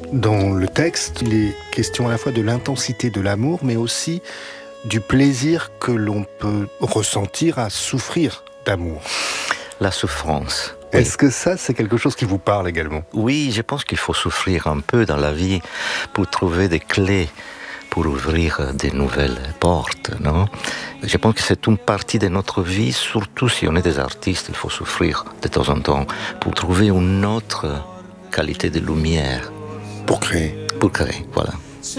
Dans le texte, il est question à la fois de l'intensité de l'amour, mais aussi du plaisir que l'on peut ressentir à souffrir d'amour. La souffrance. Est-ce que ça, c'est quelque chose qui vous parle également? Oui, je pense qu'il faut souffrir un peu dans la vie pour trouver des clés, pour ouvrir de nouvelles portes, non? Je pense que c'est une partie de notre vie, surtout si on est des artistes, il faut souffrir de temps en temps pour trouver une autre qualité de lumière. Pour créer. Pour créer, voilà.